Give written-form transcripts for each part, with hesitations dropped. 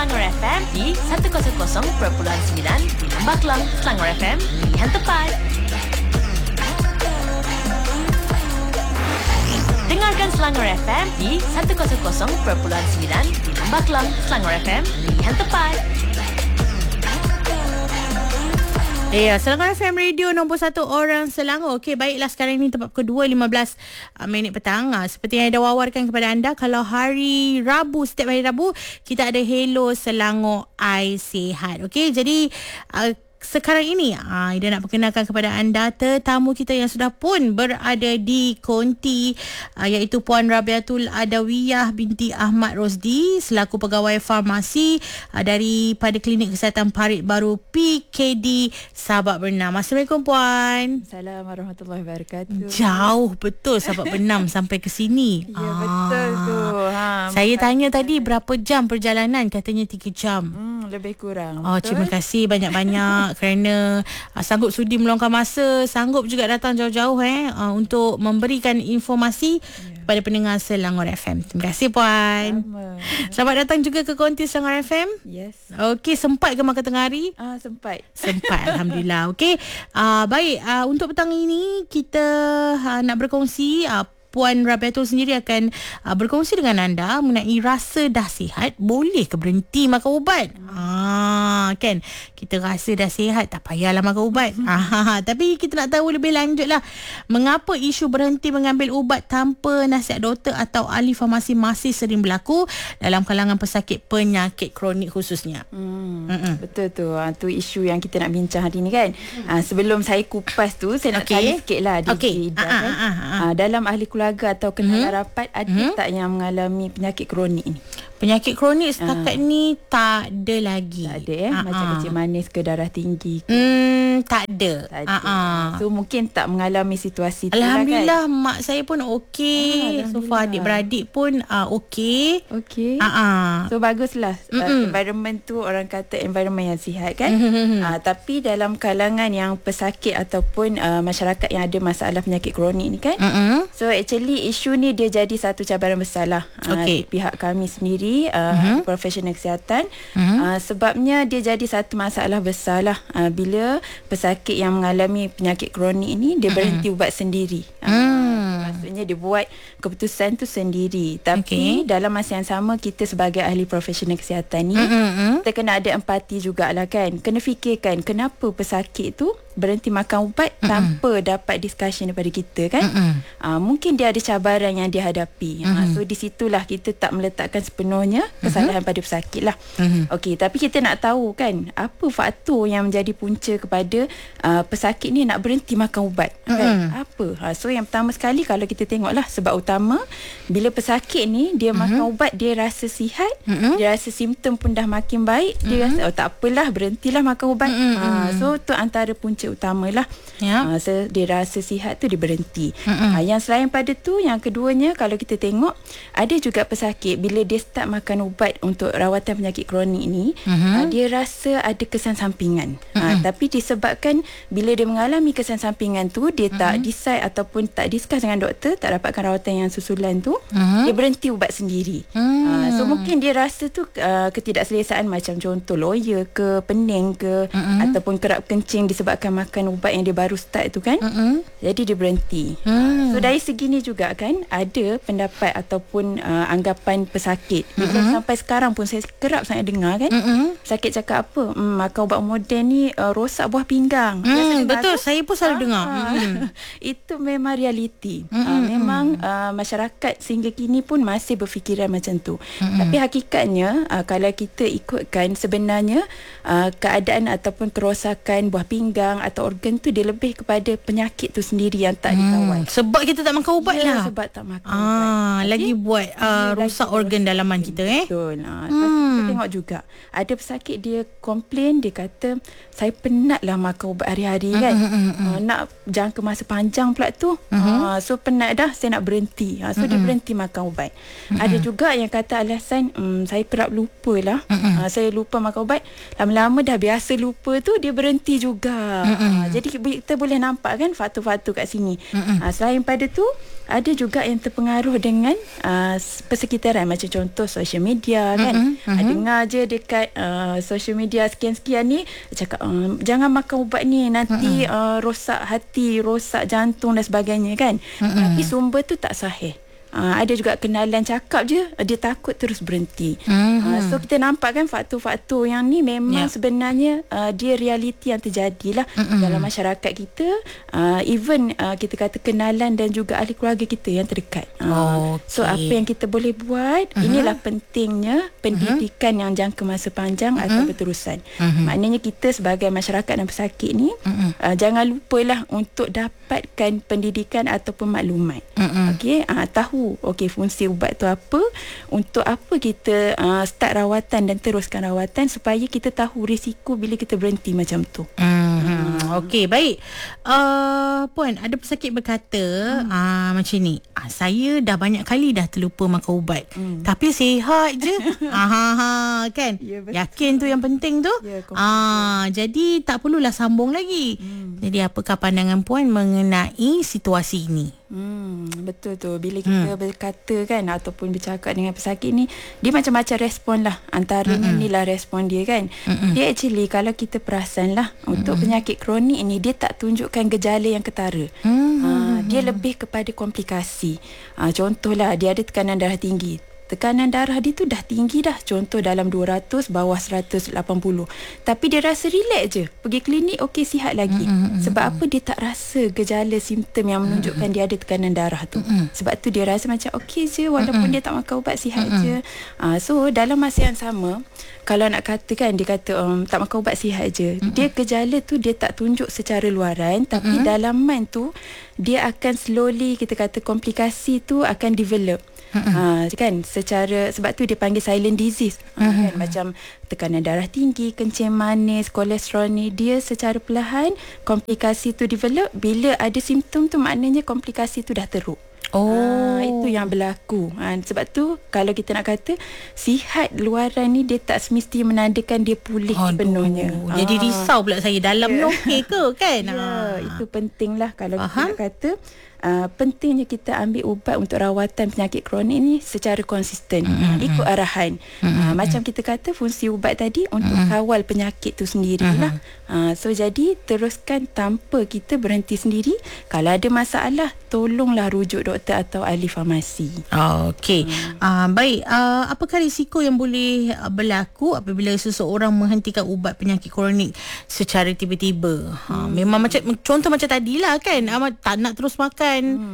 Selangor FM di 100.9 di Lembah Kelang. Selangor FM, pilihan tepat. Dengarkan Selangor FM di 100.9 di Lembah Kelang. Selangor FM, pilihan tepat. Selangor FM Radio nombor 1 orang Selangor. Okey, baiklah, sekarang ini tempat kedua 15 minit petang. Seperti yang ada wawarkan kepada anda, kalau hari Rabu, setiap hari Rabu kita ada Hello Selangor I Sihat. Okey, jadi sekarang ini Ida nak perkenalkan kepada anda tetamu kita yang sudah pun berada di konti, iaitu Puan Rabiatul Adawiyah binti Ahmad Rosdi selaku pegawai farmasi daripada Klinik Kesihatan Parit Baru PKD Sabak Bernam. Assalamualaikum Puan. Assalamualaikum warahmatullahi wabarakatuh. Jauh betul Sabak Bernam sampai ke sini. Ya, betul tu. Saya tanya tadi berapa jam perjalanan, katanya 3 jam. Lebih kurang. Terima kasih banyak-banyak kerana sanggup sudi meluangkan masa, sanggup juga datang jauh-jauh untuk memberikan informasi kepada pendengar Selangor FM. Terima kasih Puan. Selamat datang juga ke konti Selangor FM. Yes. Okey, sempat ke makan tengah hari? Sempat Alhamdulillah. Okey, baik, untuk petang ini kita nak berkongsi, Puan Rabiatul sendiri akan berkongsi dengan anda mengenai rasa dah sihat, boleh ke berhenti makan ubat? Kan, kita rasa dah sihat, tak payahlah makan ubat. Tapi kita nak tahu lebih lanjut lah, mengapa isu berhenti mengambil ubat tanpa nasihat doktor atau ahli farmasi masih sering berlaku dalam kalangan pesakit penyakit kronik khususnya. Betul tu. Tu isu yang kita nak bincang hari ni kan. Sebelum saya kupas tu, saya nak tanya sikit lah. Dalam ahli keluarga atau kenalan rapat, ada tak yang mengalami penyakit kronik ni? Penyakit kronik setakat ni tak ada lagi. Tak ada macam kecil manis ke, darah tinggi ke? Tak ada. So mungkin tak mengalami situasi tu. Alhamdulillah, lah kan? mak saya pun okey. So far adik-beradik pun okey. So baguslah. Environment tu, orang kata environment yang sihat kan. Tapi dalam kalangan yang pesakit ataupun masyarakat yang ada masalah penyakit kronik ni kan, so actually isu ni dia jadi satu cabaran besar lah di pihak kami sendiri, profesional kesihatan. Sebabnya dia jadi satu masalah besar lah bila pesakit yang mengalami penyakit kronik ini dia berhenti ubat sendiri. Maksudnya dia buat keputusan tu sendiri. Tapi dalam masa yang sama, kita sebagai ahli profesional kesihatan ni kita kena ada empati jugalah kan. Kena fikirkan kenapa pesakit tu berhenti makan ubat tanpa dapat discussion daripada kita kan. Mungkin dia ada cabaran yang dia hadapi. So di situlah kita tak meletakkan sepenuhnya kesalahan pada pesakit lah. Okey, tapi kita nak tahu kan, apa faktor yang menjadi punca kepada pesakit ni nak berhenti makan ubat kan? Apa? So yang pertama sekali, kalau kita tengoklah sebab utama, bila pesakit ni dia makan ubat, dia rasa sihat, dia rasa simptom pun dah makin baik, dia rasa tak apalah, berhentilah makan ubat. So tu antara punca utamalah. So dia rasa sihat tu dia berhenti. Yang selain pada tu, yang keduanya, kalau kita tengok, ada juga pesakit bila dia start makan ubat untuk rawatan penyakit kronik ni, dia rasa ada kesan sampingan. Tapi disebabkan bila dia mengalami kesan sampingan tu, dia tak decide ataupun tak discuss dengan doktor, tak dapatkan rawatan yang susulan tu, dia berhenti ubat sendiri. So mungkin dia rasa tu ketidakselesaan, macam contoh loya ke, pening ke, ataupun kerap kencing disebabkan makan ubat yang dia baru start tu kan. Jadi dia berhenti. So dari segi ni juga kan, ada pendapat ataupun anggapan pesakit. Sampai sekarang pun saya kerap sangat dengar kan, pesakit cakap apa, makan ubat moden ni rosak buah pinggang. Betul, saya pun selalu dengar. Itu memang realiti. Memang masyarakat sehingga kini pun masih berfikiran macam tu. Tapi hakikatnya, kalau kita ikutkan, sebenarnya keadaan ataupun kerosakan buah pinggang atau organ tu, dia lebih kepada penyakit tu sendiri yang tak dikawal. Sebab kita tak makan ubat lah. Sebab tak makan ubat. Lagi buat rosak organ dalaman kita. Betul. Kita tengok juga, ada pesakit dia komplain, dia kata, saya penat lah makan ubat hari-hari kan. Nak jangka masa panjang pula tu. So penat dah, saya nak berhenti. So dia berhenti makan ubat. Ada juga yang kata alasan, saya kerap lupa lah. Saya lupa makan ubat. Lama-lama dah biasa lupa tu, dia berhenti juga. Jadi kita boleh nampak kan faktor-faktor kat sini. Selain pada tu, ada juga yang terpengaruh dengan persekitaran, macam contoh social media kan. Dengar je dekat social media sekian-sekian ni cakap jangan makan ubat ni nanti rosak hati, rosak jantung dan sebagainya kan. Tapi sumber tu tak sahih. Ada juga kenalan cakap je dia takut terus berhenti. So kita nampak kan faktor-faktor yang ni memang sebenarnya dia realiti yang terjadilah dalam masyarakat kita, even kita kata kenalan dan juga ahli keluarga kita yang terdekat. So apa yang kita boleh buat, inilah pentingnya pendidikan yang jangka masa panjang atau berterusan. Maknanya kita sebagai masyarakat dan pesakit ni jangan lupalah untuk dapatkan pendidikan ataupun maklumat. Okey, tahu fungsi ubat tu apa, untuk apa kita start rawatan dan teruskan rawatan, supaya kita tahu risiko bila kita berhenti macam tu. Okey, baik. Puan, ada pesakit berkata macam ni, saya dah banyak kali dah terlupa makan ubat, tapi sihat je. Kan? Yakin tu yang penting tu. Jadi tak perlulah sambung lagi. Jadi apakah pandangan Puan mengenai situasi ini? Betul tu. Bila kita berkata kan ataupun bercakap dengan pesakit ni, dia macam-macam respon lah. Antaranya ni lah respon dia kan. Dia actually kalau kita perasan lah, untuk penyakit kronik ni dia tak tunjukkan gejala yang ketara. Dia lebih kepada komplikasi. Contohlah dia ada tekanan darah tinggi. Tekanan darah dia tu dah tinggi dah, contoh dalam 200, bawah 180, tapi dia rasa relax je, pergi klinik okey, sihat lagi. Sebab apa? Dia tak rasa gejala simptom yang menunjukkan dia ada tekanan darah tu. Sebab tu dia rasa macam okey je, walaupun dia tak makan ubat, sihat je. So dalam masa yang sama, kalau nak katakan dia kata tak makan ubat, sihat je, dia gejala tu dia tak tunjuk secara luaran, tapi dalaman tu dia akan slowly, kita kata komplikasi tu akan develop. Kan, secara, sebab tu dia panggil silent disease. Kan, macam tekanan darah tinggi, kencing manis, kolesterol ni, dia secara perlahan komplikasi tu develop. Bila ada simptom tu, maknanya komplikasi tu dah teruk. Itu yang berlaku. Sebab tu kalau kita nak kata sihat luaran ni, dia tak semesti menandakan dia pulih sepenuhnya. Jadi risau pula saya, dalam ni okey ke kan? Itu penting lah kalau kita nak kata. Pentingnya kita ambil ubat untuk rawatan penyakit kronik ni secara konsisten, ikut arahan. Macam kita kata fungsi ubat tadi untuk kawal penyakit tu sendirilah. So jadi teruskan tanpa kita berhenti sendiri. Kalau ada masalah, tolonglah rujuk doktor atau ahli farmasi. Okey. Baik, apakah risiko yang boleh berlaku apabila seseorang menghentikan ubat penyakit kronik secara tiba-tiba? Memang macam contoh macam tadilah kan, tak nak terus makan,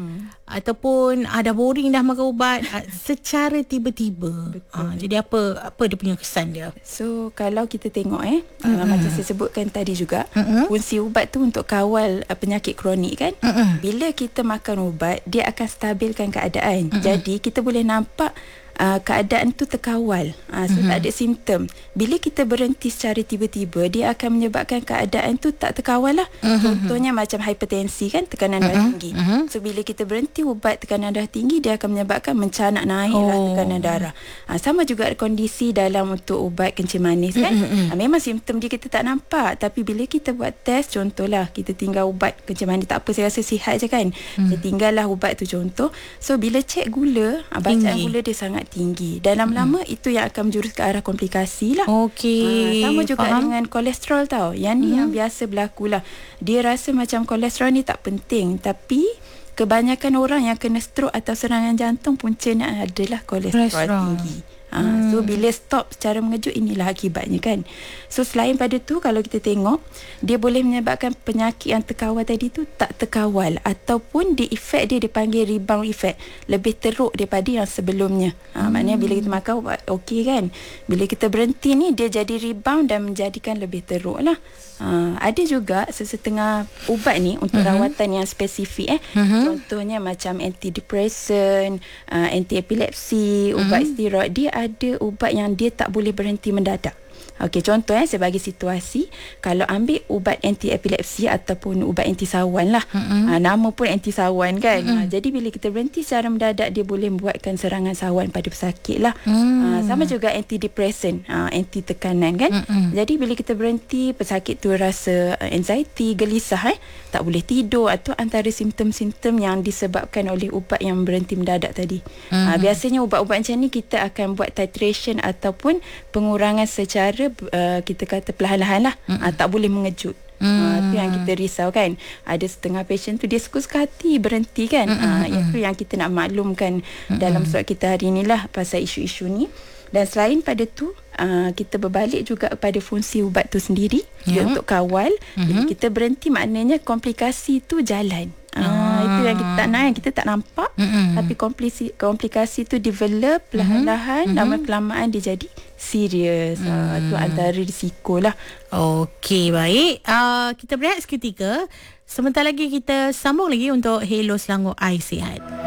ataupun dah boring dah makan ubat secara tiba-tiba. Jadi apa dia punya kesan dia? So kalau kita tengok macam saya sebutkan tadi juga, fungsi ubat tu untuk kawal penyakit kronik kan. Bila kita makan ubat, dia akan stabilkan keadaan. Jadi kita boleh nampak keadaan tu terkawal. So tak ada simptom. Bila kita berhenti secara tiba-tiba, dia akan menyebabkan keadaan tu tak terkawal lah. Contohnya macam hipertensi kan, tekanan darah tinggi. So bila kita berhenti ubat tekanan darah tinggi, dia akan menyebabkan mencanak naik lah tekanan darah. Sama juga kondisi dalam untuk ubat kencing manis kan. Memang simptom dia kita tak nampak, tapi bila kita buat test, contohlah kita tinggal ubat kencing manis, tak apa, saya rasa sihat je kan, saya tinggallah ubat tu contoh. So bila cek gula, bacaan gula dia sangat tinggi. Dalam lama itu yang akan menjurus ke arah komplikasi lah. Sama juga dengan kolesterol tau. Yang ni yang biasa berlaku lah. Dia rasa macam kolesterol ni tak penting, tapi kebanyakan orang yang kena stroke atau serangan jantung puncanya adalah kolesterol tinggi. So bila stop secara mengejut, inilah akibatnya kan. So selain pada tu, kalau kita tengok, dia boleh menyebabkan penyakit yang terkawal tadi tu tak terkawal, ataupun di efek dia dipanggil rebound effect, lebih teruk daripada yang sebelumnya. Maknanya bila kita makan ubat okey kan, bila kita berhenti ni, dia jadi rebound dan menjadikan lebih teruk lah. Ada juga sesetengah ubat ni untuk rawatan yang spesifik contohnya macam antidepresan, anti-epilepsi, ubat steroid. Dia ada ubat yang dia tak boleh berhenti mendadak. Okey, contoh sebagai situasi, kalau ambil ubat anti epilepsi ataupun ubat anti sawan lah. Nama pun anti sawan kan. Jadi bila kita berhenti secara mendadak, dia boleh membuatkan serangan sawan pada pesakit lah. Sama juga antidepresan, anti tekanan kan. Jadi bila kita berhenti, pesakit tu rasa anxiety, gelisah, tak boleh tidur, atau antara simptom-simptom yang disebabkan oleh ubat yang berhenti mendadak tadi. Biasanya ubat-ubat macam ni kita akan buat titration ataupun pengurangan secara kita kata perlahan-lahan lah. Tak boleh mengejut. Itu yang kita risau kan. Ada setengah patient tu dia suka-suka hati berhenti kan. Itu yang kita nak maklumkan dalam surat kita hari ni lah pasal isu-isu ni. Dan selain pada tu, kita berbalik juga kepada fungsi ubat tu sendiri, dia untuk kawal. Bila kita berhenti, maknanya komplikasi tu jalan. Itu yang kita tak nak, yang kita tak nampak. Tapi komplikasi tu develop perlahan-lahan, lama-kelamaan dia jadi serius. Itu antara risiko lah. Okey, baik. Kita berehat seketika. Sebentar lagi kita sambung lagi untuk Hello Selangor I Sihat.